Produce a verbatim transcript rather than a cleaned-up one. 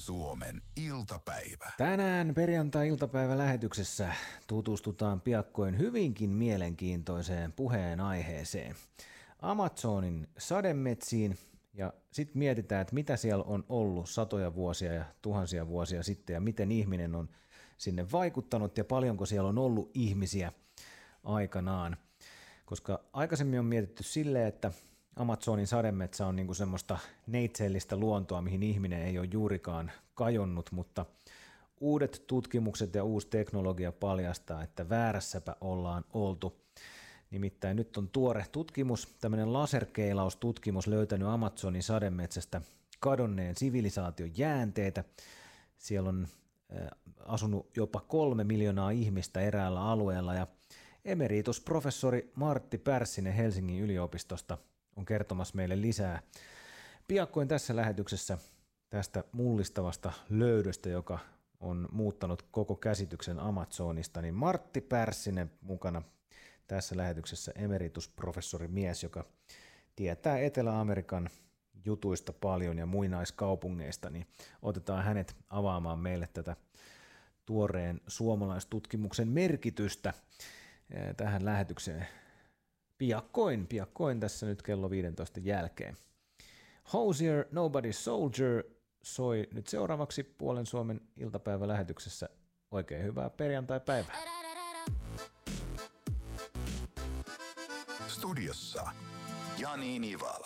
Suomen iltapäivä. Tänään perjantai-iltapäivä lähetyksessä tutustutaan piakkoin hyvinkin mielenkiintoiseen puheenaiheeseen. Amazonin sademetsiin ja sitten mietitään, että mitä siellä on ollut satoja vuosia ja tuhansia vuosia sitten ja miten ihminen on sinne vaikuttanut ja paljonko siellä on ollut ihmisiä aikanaan. Koska aikaisemmin on mietitty silleen, että Amazonin sademetsä on niinku semmoista neitseellistä luontoa, mihin ihminen ei ole juurikaan kajonnut, mutta uudet tutkimukset ja uusi teknologia paljastaa, että väärässäpä ollaan oltu. Nimittäin nyt on tuore tutkimus, tämmöinen laserkeilaustutkimus löytänyt Amazonin sademetsästä kadonneen sivilisaation jäänteitä. Siellä on asunut jopa kolme miljoonaa ihmistä eräällä alueella ja emeritusprofessori Martti Pärssinen Helsingin yliopistosta on kertomassa meille lisää piakkoin tässä lähetyksessä tästä mullistavasta löydöstä, joka on muuttanut koko käsityksen Amazonista, niin Martti Pärssinen mukana tässä lähetyksessä emeritusprofessori mies, joka tietää Etelä-Amerikan jutuista paljon ja muinaiskaupungeista, niin otetaan hänet avaamaan meille tätä tuoreen suomalaistutkimuksen merkitystä tähän lähetykseen. Piakkoin, piakkoin tässä nyt kello viisitoista jälkeen. Hozier, Nobody Soldier soi nyt seuraavaksi puolen Suomen iltapäivälähetyksessä. Oikein hyvää perjantai-päivää. Studiossa Jani Nivala.